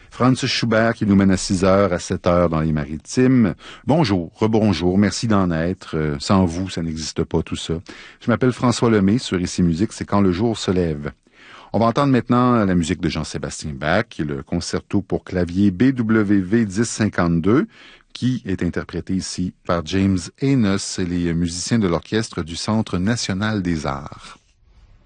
Franz Schubert qui nous mène à 6 heures, à 7 heures dans les Maritimes. Bonjour, rebonjour, merci d'en être. Sans vous, ça n'existe pas tout ça. Je m'appelle François Lemay, sur Ici Musique, c'est Quand le jour se lève. On va entendre maintenant la musique de Jean-Sébastien Bach, qui est le concerto pour clavier BWV 1052, qui est interprété ici par James Enos et les musiciens de l'orchestre du Centre national des arts.